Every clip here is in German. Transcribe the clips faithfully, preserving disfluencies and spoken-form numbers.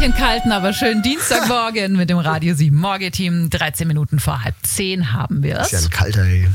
einen kalten, aber schönen Dienstagmorgen mit dem Radio sieben Morgen-Team. dreizehn Minuten vor halb zehn haben wir es. Ist ja ein kalter, ey.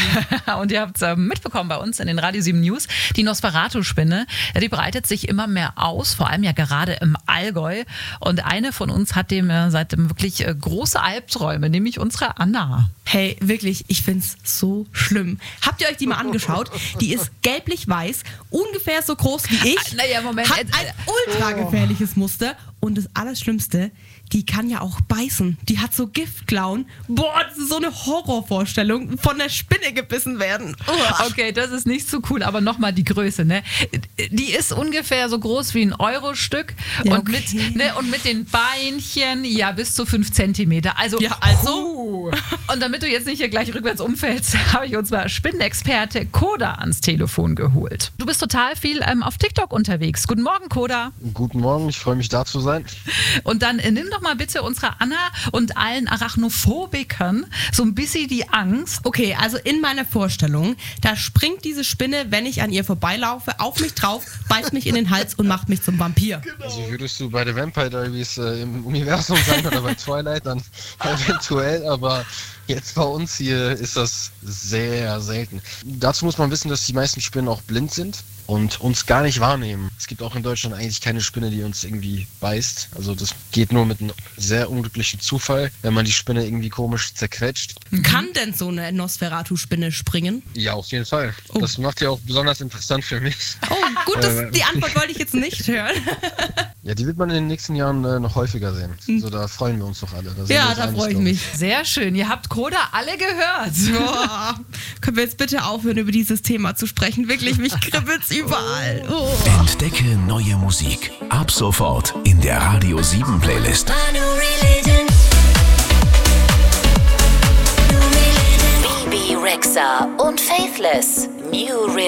Und ihr habt es äh, mitbekommen bei uns in den Radio sieben News. Die Nosferatu-Spinne, ja, die breitet sich immer mehr aus, vor allem ja gerade im Allgäu. Und eine von uns hat dem äh, seitdem wirklich äh, große Albträume, nämlich unsere Anna. Hey, wirklich, ich find's so schlimm. Habt ihr euch die mal angeschaut? Die ist gelblich-weiß, ungefähr so groß wie ich. Naja, Moment. Hat ein ultra gefährliches Muster. Und das Allerschlimmste, die kann ja auch beißen. Die hat so Giftklauen. Boah, das ist so eine Horrorvorstellung, von der Spinne gebissen werden. Uah. Okay, das ist nicht so cool, aber nochmal die Größe, ne? Die ist ungefähr so groß wie ein Euro-Stück Ja, und, okay. mit, ne, und mit den Beinchen, ja, bis zu fünf Zentimeter. Also, Ja, also? Huh. Und damit du jetzt nicht hier gleich rückwärts umfällst, habe ich uns mal Spinnenexperte Koda ans Telefon geholt. Du bist total viel ähm, auf TikTok unterwegs. Guten Morgen, Koda. Guten Morgen, ich freue mich, da zu sein. Und dann äh, nimm doch mal bitte unserer Anna und allen Arachnophobikern so ein bisschen die Angst. Okay, also in meiner Vorstellung, da springt diese Spinne, wenn ich an ihr vorbeilaufe, auf mich drauf, beißt mich in den Hals und macht mich zum Vampir. Also würdest du bei The Vampire Diaries äh, im Universum sein oder bei Twilight, dann eventuell, aber jetzt bei uns hier ist das sehr selten. Dazu muss man wissen, dass die meisten Spinnen auch blind sind und uns gar nicht wahrnehmen. Es gibt auch in Deutschland eigentlich keine Spinne, die uns irgendwie beißt. Also das geht nur mit einem sehr unglücklichen Zufall, wenn man die Spinne irgendwie komisch zerquetscht. Kann denn so eine Nosferatu-Spinne springen? Ja, auf jeden Fall. Oh. Das macht ja auch besonders interessant für mich. Oh, gut, das, Äh, die Antwort wollte ich jetzt nicht hören. Ja, die wird man in den nächsten Jahren äh, noch häufiger sehen. So, da freuen wir uns doch alle. Da sind wir Ja, uns da einig, freue ich glaub mich. Sehr schön. Ihr habt Koda alle gehört. Boah, können wir jetzt bitte aufhören, über dieses Thema zu sprechen? Wirklich, mich kribbelt's überall. Oh. Entdecke neue Musik. Ab sofort in der Radio sieben Playlist. Bibi Rexha und Faithless. New Religion.